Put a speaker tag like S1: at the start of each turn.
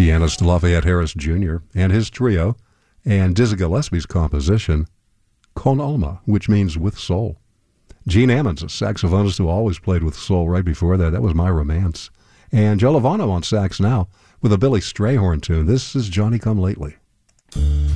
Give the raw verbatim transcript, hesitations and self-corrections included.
S1: pianist Lafayette Harris Junior and his trio, and Dizzy Gillespie's composition, Con Alma, which means with soul. Gene Ammons, a saxophonist who always played with soul right before that. That was My Romance. And Joe Lovano on sax now with a Billy Strayhorn tune. This is Johnny Come Lately.